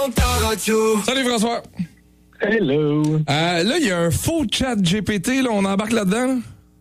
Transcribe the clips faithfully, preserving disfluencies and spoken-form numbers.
Salut François. Hello. Euh, là, il y a un faux chat G P T, là, on embarque là-dedans?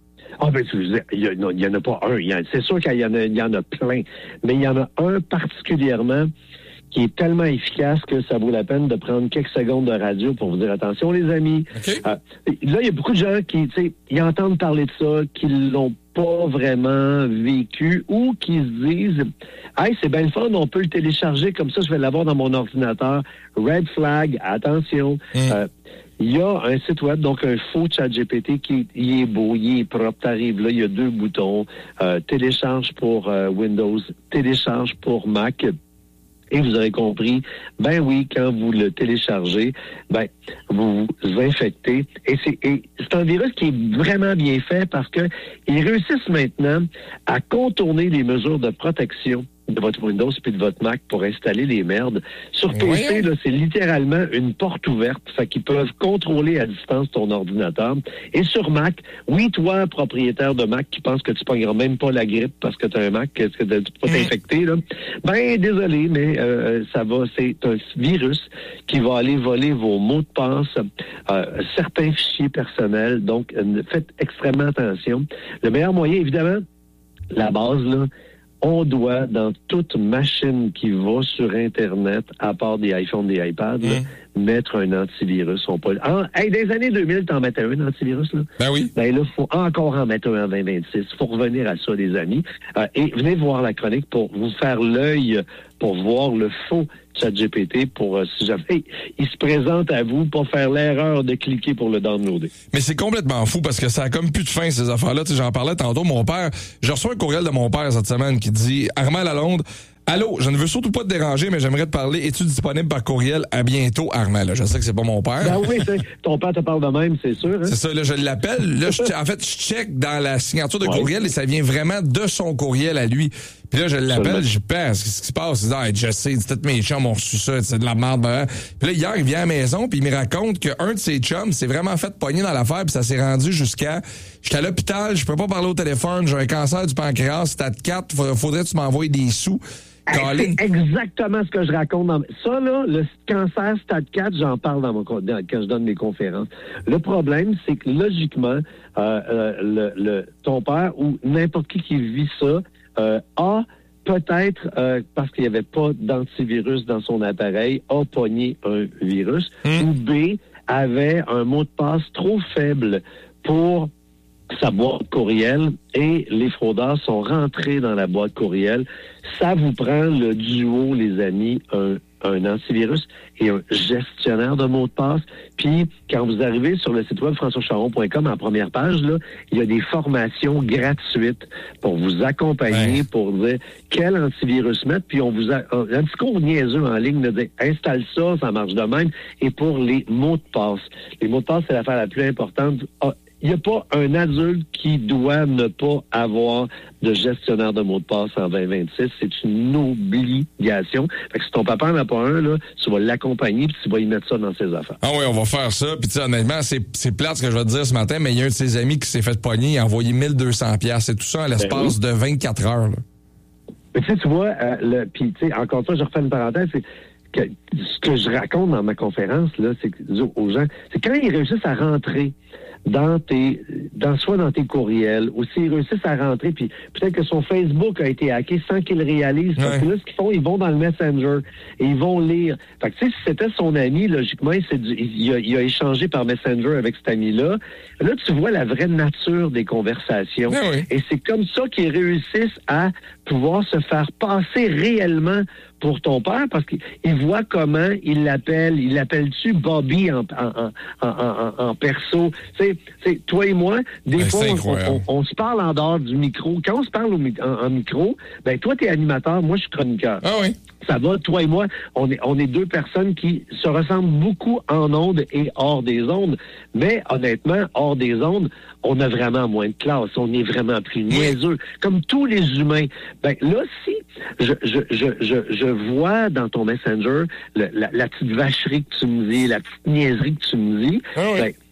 Ah ben, tu veux il n'y en a pas un. Y a, c'est sûr qu'il y en a, il y en a plein. Mais il y en a un particulièrement qui est tellement efficace que ça vaut la peine de prendre quelques secondes de radio pour vous dire attention, les amis. Okay. Euh, là, il y a beaucoup de gens qui, tu sais, ils entendent parler de ça, qui l'ont pas vraiment vécu ou qui se disent « Hey, c'est bien le fun, on peut le télécharger, comme ça, je vais l'avoir dans mon ordinateur. » Red flag, attention. Mm. Euh, il y a un site web, donc un faux chat G P T qui il est beau, il est propre. T'arrives là, il y a deux boutons. Euh, télécharge pour euh, Windows, télécharge pour Mac. Et vous aurez compris, ben oui, quand vous le téléchargez, ben vous vous infectez. Et c'est, et c'est un virus qui est vraiment bien fait parce que ils réussissent maintenant à contourner les mesures de protection de votre Windows puis de votre Mac pour installer les merdes. Sur P C, là, c'est littéralement une porte ouverte. Fait qu'ils peuvent contrôler à distance ton ordinateur. Et sur Mac, oui, toi, propriétaire de Mac, qui pense que tu pogneras même pas la grippe parce que tu as un Mac, que tu peux pas t'infecter, là. Ben, désolé, mais euh, ça va, c'est un virus qui va aller voler vos mots de passe, euh, certains fichiers personnels. Donc, euh, faites extrêmement attention. Le meilleur moyen, évidemment, la base, là, on doit, dans toute machine qui va sur Internet, à part des iPhones, des iPads, mmh. là, mettre un antivirus. On peut... en, hey, des années deux mille, t'en mettais un antivirus, là? Ben oui. Ben là, faut encore en mettre un en vingt vingt-six. Faut revenir à ça, les amis. Euh, et venez voir la chronique pour vous faire l'œil, pour voir le faux ChatGPT, pour euh, si jamais hey, il se présente à vous, pas faire l'erreur de cliquer pour le downloader. Mais c'est complètement fou parce que ça a comme plus de fin, ces affaires-là. Tu sais, j'en parlais tantôt, mon père, j'ai reçu un courriel de mon père cette semaine qui dit « Armand Lalonde, allô, je ne veux surtout pas te déranger, mais j'aimerais te parler. Es-tu disponible par courriel? À bientôt, Armand. » Là, je sais que c'est pas mon père. Ben oui, ton père te parle de même, c'est sûr. Hein? C'est ça, là, je l'appelle. Là, je, en fait, je check dans la signature de ouais. courriel et ça vient vraiment de son courriel à lui. Puis là, je l'appelle, je pense, qu'est-ce qui se passe? Il dit, ah, je sais, peut-être mes chums ont reçu ça, c'est de la merde. Ben. Puis là, hier, il vient à la maison, puis il me raconte qu'un de ses chums s'est vraiment fait pogner dans l'affaire, puis ça s'est rendu jusqu'à, j'étais à l'hôpital, je peux pas parler au téléphone, j'ai un cancer du pancréas, stade quatre, faudrait que tu m'envoies des sous. Hey, c'est exactement ce que je raconte. Dans... Ça, là, le cancer stade quatre, j'en parle dans mon... quand je donne mes conférences. Le problème, c'est que logiquement, euh, euh, le, le, ton père ou n'importe qui qui vit ça euh, a peut-être, euh, parce qu'il n'y avait pas d'antivirus dans son appareil, a pogné un virus, mmh. ou B, avait un mot de passe trop faible pour sa boîte courriel et les fraudeurs sont rentrés dans la boîte courriel. Ça vous prend le duo, les amis, un, un antivirus et un gestionnaire de mots de passe. Puis, quand vous arrivez sur le site web françois charon point com, en première page, là, il y a des formations gratuites pour vous accompagner, ouais. pour dire quel antivirus mettre. Puis, on vous a un petit cours niaiseux en ligne de dire installe ça, ça marche de même. Et pour les mots de passe. Les mots de passe, c'est l'affaire la plus importante. Ah, il n'y a pas un adulte qui doit ne pas avoir de gestionnaire de mots de passe en vingt vingt-six. C'est une obligation. Fait que si ton papa n'en a pas un, là, tu vas l'accompagner puis tu vas y mettre ça dans ses affaires. Ah oui, on va faire ça. Puis tu sais, honnêtement, c'est, c'est plate ce que je vais te dire ce matin, mais il y a un de ses amis qui s'est fait pogner, il a envoyé mille deux cents dollars. C'est tout ça à l'espace ben oui. de vingt-quatre heures. Là. Mais tu sais, tu vois, euh, le, puis tu sais, encore une fois, je refais une parenthèse, c'est que ce que je raconte dans ma conférence, là, c'est que, aux gens, c'est quand ils réussissent à rentrer dans tes, dans soit dans tes courriels, ou s'ils réussissent à rentrer, puis peut-être que son Facebook a été hacké sans qu'il le réalise, parce ouais. que là, ce qu'ils font, ils vont dans le Messenger et ils vont lire. Fait que tu sais, si c'était son ami, logiquement, il, du, il, a, il a échangé par Messenger avec cet ami-là. Là, tu vois la vraie nature des conversations. Ouais, et c'est comme ça qu'ils réussissent à pouvoir se faire passer réellement pour ton père, parce qu'il voit comment il l'appelle. Il l'appelle-tu Bobby en, en, en, en, en perso? Tu sais, toi et moi, des ben, fois, on, on, on se parle en dehors du micro. Quand on se parle au, en, en micro, ben toi, t'es animateur, moi, je suis chroniqueur. Ah oui. Ça va, toi et moi, on est, on est deux personnes qui se ressemblent beaucoup en ondes et hors des ondes. Mais honnêtement, hors des ondes, on a vraiment moins de classe. On est vraiment plus niaiseux. Comme tous les humains. Ben là, si je, je, je, je, je vois dans ton Messenger le, la, la petite vacherie que tu me dis, la petite niaiserie que tu me dis, ah oui. ben,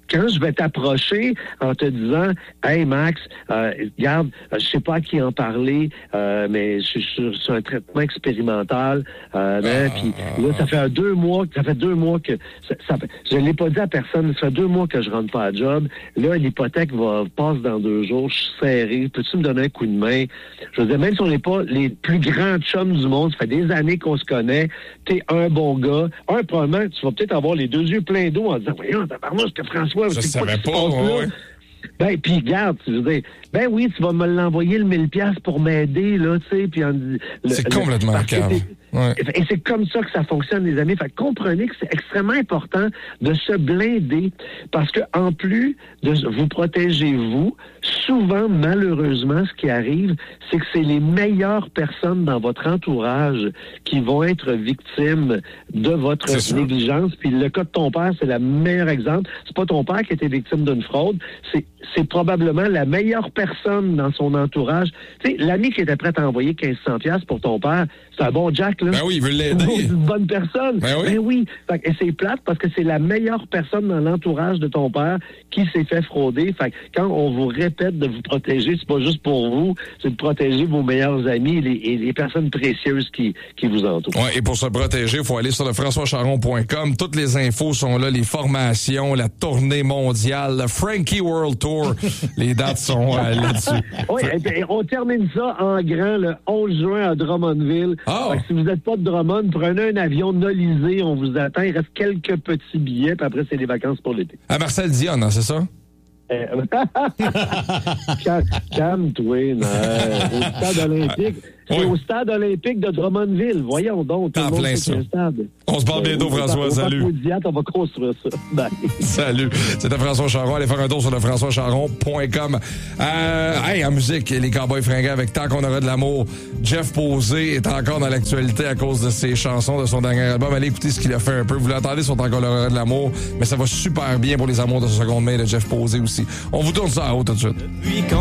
quand je vais t'approcher en te disant, hey Max, euh, regarde, je sais pas à qui en parler, euh, mais je suis sur, sur un traitement expérimental, euh, ah, puis là, ça fait deux mois, ça fait deux mois que ça, ça, je l'ai pas dit à personne, ça fait deux mois que je rentre pas à job. Là, l'hypothèque va passer dans deux jours, je suis serré, peux-tu me donner un coup de main? Je veux dire, même si on n'est pas les plus grands chums du monde, ça fait des années qu'on se connaît, t'es un bon gars. Un, probablement, tu vas peut-être avoir les deux yeux pleins d'eau en disant, voyons, tabarnouche, que François, je c'est quoi savais qui se pas, passe là? ouais. Ben, puis regarde, tu veux dire, ben oui, tu vas me l'envoyer le mille piastres pour m'aider, là, tu sais, puis en le, c'est complètement calme. Ouais. Et c'est comme ça que ça fonctionne, les amis. Fait que comprenez que c'est extrêmement important de se blinder parce que en plus de vous protéger vous, souvent, malheureusement, ce qui arrive, c'est que c'est les meilleures personnes dans votre entourage qui vont être victimes de votre négligence. Puis le cas de ton père, c'est le meilleur exemple. C'est pas ton père qui a été victime d'une fraude, c'est c'est probablement la meilleure personne dans son entourage. Tu sais, l'ami qui était prêt à envoyer mille cinq cents dollars pour ton père, c'est un bon Jack, là. Ben oui, il veut l'aider. C'est une bonne personne. Ben oui. Ben oui. Fait que, et c'est plate parce que c'est la meilleure personne dans l'entourage de ton père qui s'est fait frauder. Fait que quand on vous répète de vous protéger, c'est pas juste pour vous, c'est de protéger vos meilleurs amis et les, et les personnes précieuses qui, qui vous entourent. Ouais, et pour se protéger, il faut aller sur le françois charon point com. Toutes les infos sont là, les formations, la tournée mondiale, le Frankie World Tour. Les dates sont euh, là-dessus. Oui, et, et on termine ça en grand le onze juin à Drummondville. Oh. Si vous n'êtes pas de Drummond, prenez un avion Nolisé, on vous attend. Il reste quelques petits billets, puis après, c'est les vacances pour l'été. À Marcel Dion, hein, c'est ça? Euh, Calme-toi, au stade olympique. C'est oui. Au stade olympique de Drummondville. Voyons donc. T'en plein ça. On se parle bientôt, François. On salut. On va construire ça. Bye. Salut. C'était François Charon. Allez faire un tour sur le françois charon point com. Euh, hey, en musique, les Cowboys fringants avec Tant qu'on aura de l'amour. Jeff Posé est encore dans l'actualité à cause de ses chansons de son dernier album. Allez écouter ce qu'il a fait un peu. Vous l'entendez sur Tant qu'on aura de l'amour, mais ça va super bien pour les amours de seconde main de Jeff Posé aussi. On vous tourne ça en haut tout de suite.